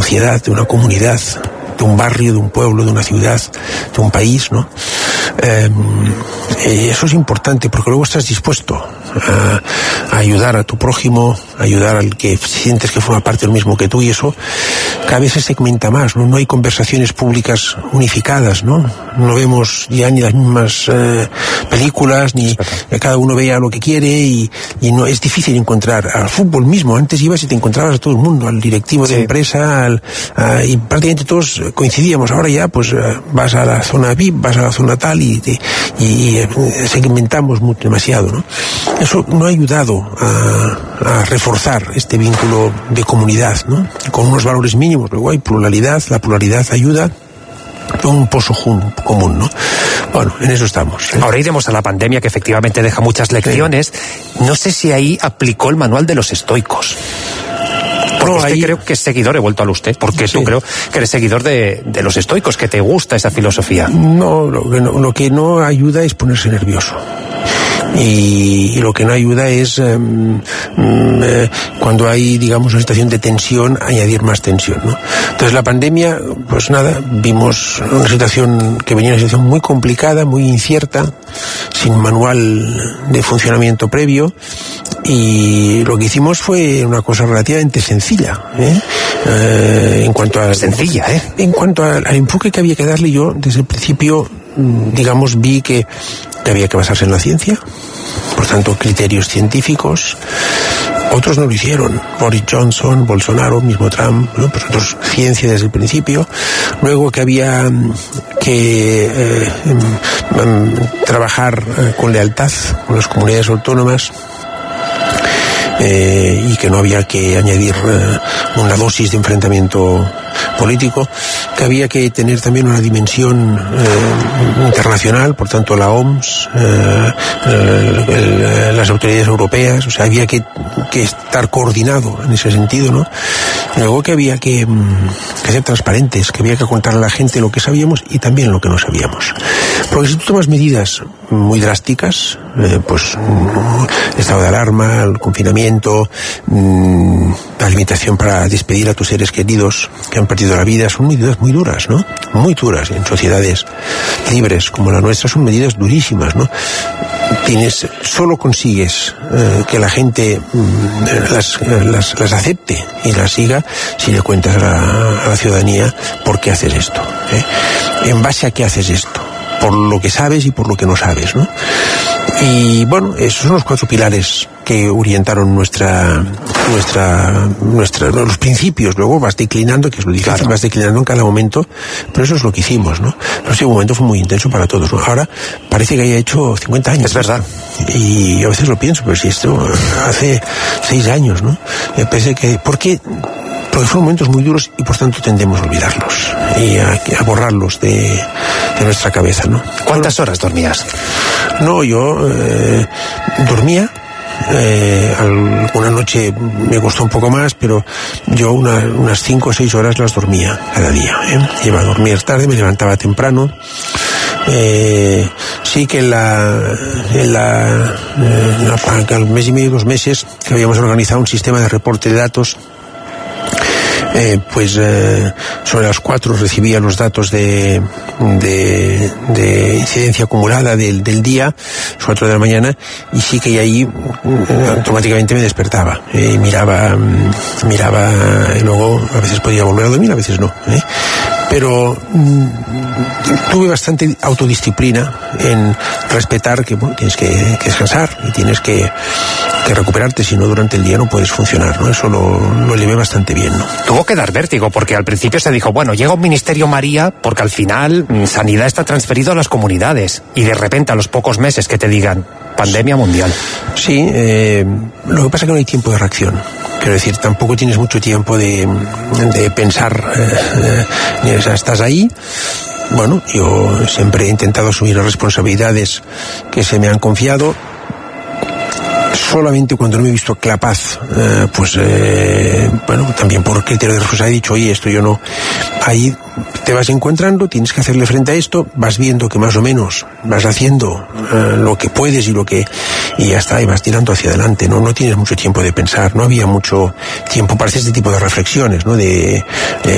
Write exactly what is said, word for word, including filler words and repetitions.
sociedad, de una comunidad, de un barrio, de un pueblo, de una ciudad, de un país, ¿no? Eh, eso es importante porque luego estás dispuesto a, a ayudar a tu prójimo, a ayudar al que sientes que forma parte del mismo que tú, y eso cada vez se segmenta más, ¿no? No hay conversaciones públicas unificadas, ¿no? No vemos ya ni las mismas eh, películas, ni cada uno vea lo que quiere, y, y no es difícil encontrar al fútbol mismo. Antes ibas y te encontrabas a todo el mundo, al directivo de sí. empresa, al, a, y prácticamente todos coincidíamos. Ahora ya pues vas a la zona V I P, vas a la zona tal, y, te, y, y segmentamos mucho, demasiado, ¿no? Eso no ha ayudado a, a reforzar este vínculo de comunidad, ¿no? Con unos valores mínimos. Luego hay pluralidad, la pluralidad ayuda a un pozo común, ¿no? Bueno, en eso estamos, ¿eh? Ahora iremos a la pandemia, que efectivamente deja muchas lecciones. Sí. No sé si ahí aplicó el manual de los estoicos. Porque no, usted ahí... creo que es seguidor, he vuelto a usted, porque sí. tú creo que eres seguidor de, de los estoicos, que te gusta esa filosofía. No, lo que no, lo que no ayuda es ponerse nervioso. Y, y lo que no ayuda es eh, eh, cuando hay, digamos, una situación de tensión, añadir más tensión, ¿no? Entonces la pandemia, pues nada, vimos una situación que venía, una situación muy complicada, muy incierta, sin manual de funcionamiento previo, y lo que hicimos fue una cosa relativamente sencilla, ¿eh? Eh, en cuanto a sencilla, ¿eh? En cuanto a, al enfoque que había que darle, yo desde el principio, digamos, vi que, que había que basarse en la ciencia, por tanto criterios científicos. Otros no lo hicieron, Boris Johnson, Bolsonaro, mismo Trump, ¿no? Pues otros, ciencia desde el principio. Luego que había que eh, um, trabajar eh, con lealtad con las comunidades autónomas. Eh, y que no había que añadir eh, una dosis de enfrentamiento político, que había que tener también una dimensión eh, internacional, por tanto la O M S, eh, el, el, las autoridades europeas, o sea, había que, que estar coordinado en ese sentido, ¿no? Y luego que había que, que ser transparentes, que había que contar a la gente lo que sabíamos y también lo que no sabíamos. Porque si tú tomas medidas muy drásticas, eh, pues el estado de alarma, el confinamiento, mmm, la limitación para despedir a tus seres queridos que han perdido la vida, son medidas muy duras, ¿no? Muy duras. En sociedades libres como la nuestra son medidas durísimas, ¿no? Tienes, solo consigues eh, que la gente mm, las, las, las acepte y las siga si le cuentas a la, a la ciudadanía por qué haces esto, ¿eh? En base a qué haces esto, por lo que sabes y por lo que no sabes, ¿no? Y bueno, esos son los cuatro pilares que orientaron nuestra, nuestra, nuestra, los principios. Luego vas declinando, que es lo difícil, claro. Vas declinando en cada momento, pero eso es lo que hicimos, ¿no? Pero ese momento fue muy intenso para todos, ¿no? Ahora parece que haya hecho cincuenta años. Es verdad. Y a veces lo pienso, pero si esto hace seis años, ¿no? Me parece que, ¿por qué? Porque fueron momentos muy duros y por tanto tendemos a olvidarlos y a, a borrarlos de, de nuestra cabeza, ¿no? ¿Cuántas horas dormías? No, yo eh, dormía. Eh, alguna noche me costó un poco más, pero yo una, unas cinco o seis horas las dormía cada día, ¿eh? Iba a dormir tarde, me levantaba temprano. Eh, sí que en la, en la, en la, al mes y medio, dos meses, que habíamos organizado un sistema de reporte de datos. Eh, pues eh, sobre las cuatro recibía los datos de, de, de incidencia acumulada del, del día, las cuatro de la mañana, y sí que ahí eh, automáticamente me despertaba, eh, miraba, miraba, y luego a veces podía volver a dormir, a veces no, ¿eh? Pero mmm, tuve bastante autodisciplina en respetar que, bueno, tienes que, que descansar y tienes que, que recuperarte, si no durante el día no puedes funcionar, ¿no? Eso lo, lo llevé bastante bien, ¿no? Tuvo que dar vértigo, porque al principio se dijo, bueno, llega un Ministerio María, porque al final mmm, sanidad está transferido a las comunidades, y de repente a los pocos meses que te digan, pandemia mundial. Sí, eh, lo que pasa es que no hay tiempo de reacción. Quiero decir, tampoco tienes mucho tiempo de, de pensar, eh, eh, o sea, estás ahí. Bueno, yo siempre he intentado asumir las responsabilidades que se me han confiado. Solamente cuando no me he visto capaz, eh, pues, eh, bueno, también por criterio de responsabilidad he dicho, oye, esto yo no. Ahí te vas encontrando, tienes que hacerle frente a esto, vas viendo que más o menos vas haciendo eh, lo que puedes y lo que, y ya está, y vas tirando hacia adelante, ¿no? No tienes mucho tiempo de pensar, no había mucho tiempo para hacer este tipo de reflexiones, ¿no? De, de,